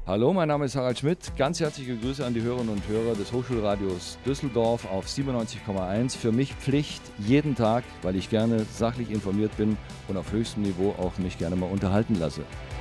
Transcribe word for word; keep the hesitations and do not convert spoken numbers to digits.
Hallo, mein Name ist Harald Schmidt. Ganz herzliche Grüße an die Hörerinnen und Hörer des Hochschulradios Düsseldorf auf siebenundneunzig Komma eins. Für mich Pflicht jeden Tag, weil ich gerne sachlich informiert bin und auf höchstem Niveau auch mich gerne mal unterhalten lasse.